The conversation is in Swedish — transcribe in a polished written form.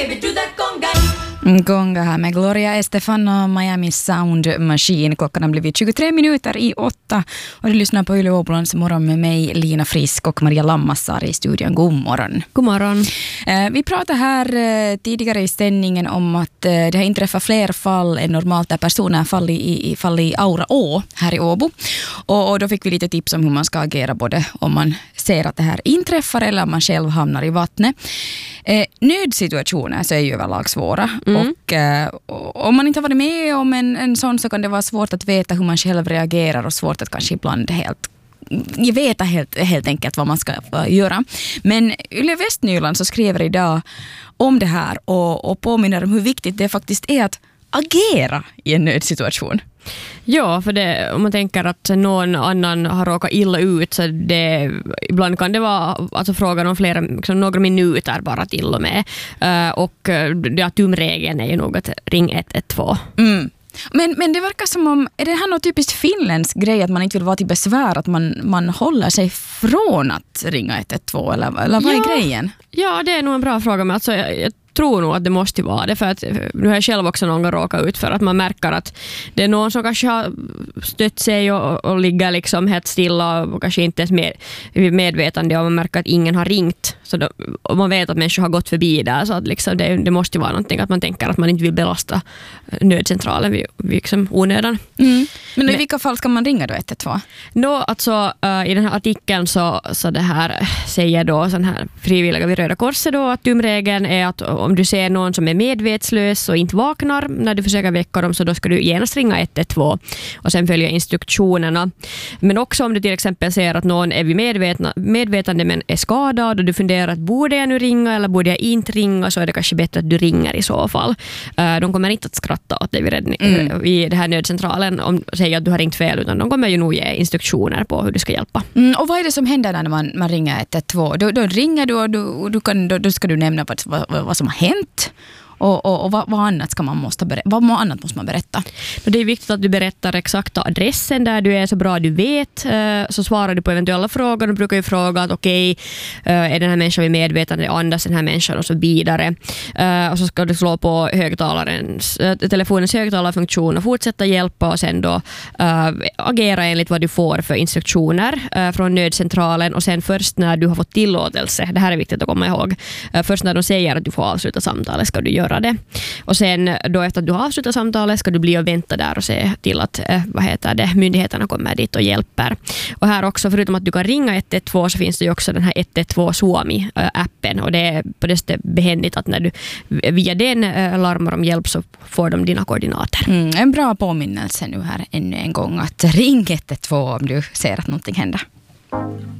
baby, do that conga. Gonga här med Gloria Estefan och Miami Sound Machine. Klockan har blivit 23 minuter i 8 och du lyssnar på Yle Åbolands morgon med mig, Lina Frisk och Maria Lammassar i studion. God morgon. God morgon. Vi pratade här tidigare i stängningen om att det har inträffat fler fall än normalt där personer fall i Auraå här i Åbo. Och då fick vi lite tips om hur man ska agera både om man ser att det här inträffar eller om man själv hamnar i vattnet. Nödsituationer så är ju överlag svåra. Och om man inte har varit med om en sån så kan det vara svårt att veta hur man själv reagerar och svårt att kanske ibland veta helt enkelt vad man ska göra. Men Yle Västnyland så skriver idag om det här och påminner om hur viktigt det faktiskt är att agera i en nödsituation. Ja, för det, om man tänker att någon annan har råkat illa ut så ibland kan det vara alltså frågan om några minuter bara till och med. Och tumregeln är ju nog att ring 112. Men det verkar som om, är det här något typiskt finländsk grej att man inte vill vara till besvär, att man håller sig från att ringa 112 eller vad är grejen? Ja, det är nog en bra fråga, men alltså jag tror nog att det måste vara det, för att nu har jag själv också någon gång råkat ut för att man märker att det är någon som kanske har stött sig och ligger liksom helt stilla och kanske inte ens medvetande, och man märker att ingen har ringt, så då, och man vet att människor har gått förbi där, så att liksom det måste vara någonting att man tänker att man inte vill belasta nödcentralen vid liksom onödan. Men i vilka fall ska man ringa då 112? Alltså i den här artikeln så det här säger då sån här frivilliga vid Röda Korset då att tumregeln är att om du ser någon som är medvetslös och inte vaknar när du försöker väcka dem, så då ska du genast ringa 112 och sen följa instruktionerna. Men också om du till exempel ser att någon är vid medvetande men är skadad och du funderar att borde jag nu ringa eller borde jag inte ringa, så är det kanske bättre att du ringer i så fall. De kommer inte att skratta åt dig vid det här nödcentralen om säger att du har ringt fel, utan de kommer ju nog ge instruktioner på hur du ska hjälpa. Och vad är det som händer när man ringer 112? Då ringer du och då ska du nämna vad som har hänt. Och vad annat måste man berätta? Det är viktigt att du berättar exakta adressen där du är så bra du vet. Så svarar du på eventuella frågor. Du brukar ju fråga att okej, är den här människan vid medvetande, andas den här människan och så vidare. Och så ska du slå på telefonens högtalarfunktion och fortsätta hjälpa, och sen då agera enligt vad du får för instruktioner från nödcentralen. Och sen först när du har fått tillåtelse, det här är viktigt att komma ihåg, först när de säger att du får avsluta samtalet ska du göra det. Och sen då efter att du har avslutat samtalet ska du bli och vänta där och se till att myndigheterna kommer dit och hjälper. Och här också, förutom att du kan ringa 112, så finns det ju också den här 112 Suomi-appen, och det är på det sättet behändigt att när du via den larmar om hjälp så får de dina koordinater. En bra påminnelse nu här ännu en gång att ring 112 om du ser att någonting händer.